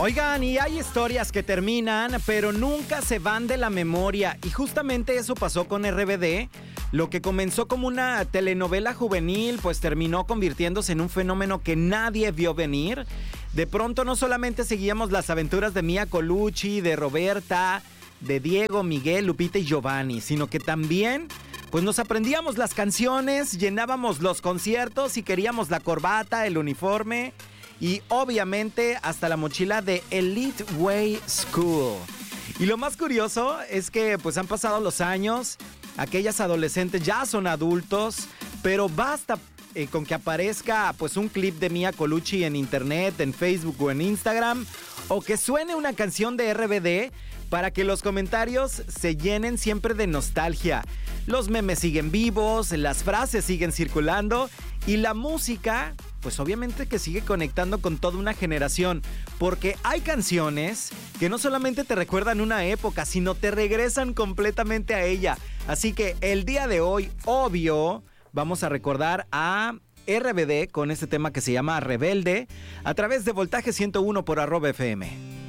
Oigan, y hay historias que terminan, pero nunca se van de la memoria. Y justamente eso pasó con RBD. Lo que comenzó como una telenovela juvenil, pues terminó convirtiéndose en un fenómeno que nadie vio venir. De pronto no solamente seguíamos las aventuras de Mia Colucci, de Roberta, de Diego, Miguel, Lupita y Giovanni, sino que también pues nos aprendíamos las canciones, llenábamos los conciertos y queríamos la corbata, el uniforme y obviamente hasta la mochila de Elite Way School. Y lo más curioso es que pues han pasado los años, aquellas adolescentes ya son adultos, pero basta con que aparezca pues un clip de Mia Colucci en internet, en Facebook o en Instagram, o que suene una canción de RBD para que los comentarios se llenen siempre de nostalgia. Los memes siguen vivos, las frases siguen circulando y la música, pues obviamente que sigue conectando con toda una generación, porque hay canciones que no solamente te recuerdan una época, sino te regresan completamente a ella. Así que el día de hoy, obvio, vamos a recordar a RBD con este tema que se llama Rebelde a través de Voltaje 101 por @FM.